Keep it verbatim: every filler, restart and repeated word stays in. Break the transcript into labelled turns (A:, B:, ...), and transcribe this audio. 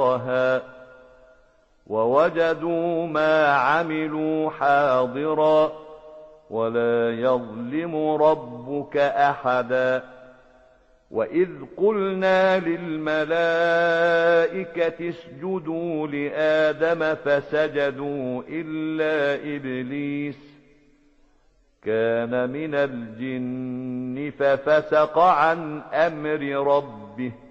A: ووجدوا ما عملوا حاضرا ولا يظلم ربك أحدا. وإذ قلنا للملائكة اسجدوا لآدم فسجدوا إلا إبليس كان من الجن ففسق عن أمر ربه